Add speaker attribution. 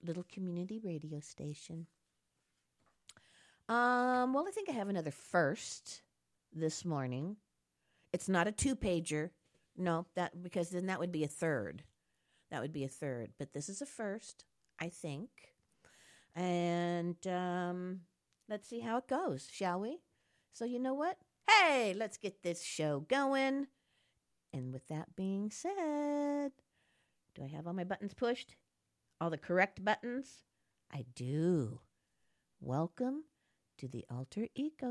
Speaker 1: little community radio station. Well, I think I have another first this morning. It's not a 2-pager. No, that because then that would be a third. That would be a third. But this is a first, I think. And let's see how it goes, shall we? So you know what? Hey, let's get this show going. And with that being said, do I have all my buttons pushed? All the correct buttons? I do. Welcome to the Alter Ego